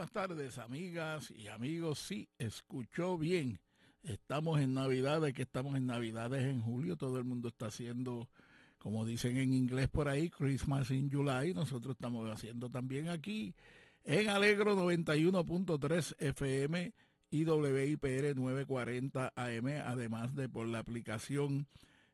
buenas tardes, amigas y amigos. Sí, escuchó bien. Estamos en Navidades, que estamos en Navidades en julio. Todo el mundo está haciendo, como dicen en inglés por ahí, Christmas in July. Nosotros estamos haciendo también aquí en Alegro 91.3 FM y WIPR 940 AM, además de por la aplicación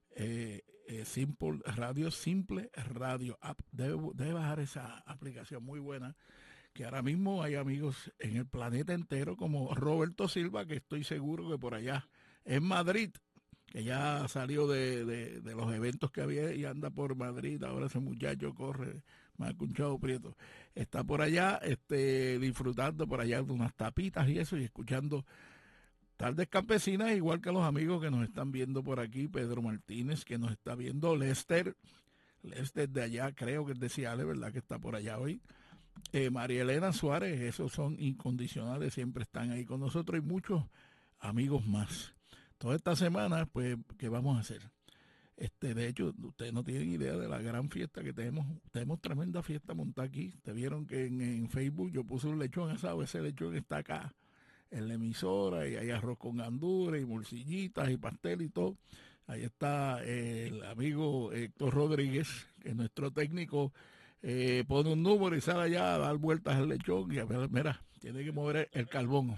Simple Radio App. Debe bajar esa aplicación muy buena, que ahora mismo hay amigos en el planeta entero como Roberto Silva, que estoy seguro que por allá en Madrid, que ya salió de los eventos que había y anda por Madrid. Ahora ese muchacho corre más que un chavo prieto. Está por allá disfrutando por allá de unas tapitas y eso, y escuchando Tardes Campesinas, igual que los amigos que nos están viendo por aquí. Pedro Martínez, que nos está viendo. Lester de allá, creo que es de Ciales, ¿verdad? Que está por allá hoy. María Elena Suárez, esos son incondicionales, siempre están ahí con nosotros, y muchos amigos más. Toda esta semana, pues, ¿qué vamos a hacer? De hecho, ustedes no tienen idea de la gran fiesta que tenemos. Tenemos tremenda fiesta montada aquí. Te vieron que en Facebook yo puse un lechón asado. Ese lechón está acá en la emisora, y hay arroz con gandules y morcillitas y pastel y todo. Ahí está el amigo Héctor Rodríguez, que es nuestro técnico. Pone un número y sale allá a dar vueltas al lechón y a ver, mira, tiene que mover el carbón.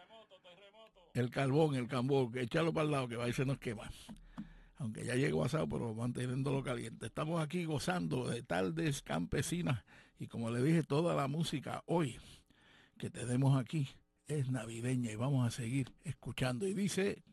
El carbón, échalo para el lado que va y se nos quema. Aunque ya llegó asado, pero manteniéndolo caliente. Estamos aquí gozando de Tardes Campesinas, y como le dije, toda la música hoy que tenemos aquí es navideña, y vamos a seguir escuchando. Y dice...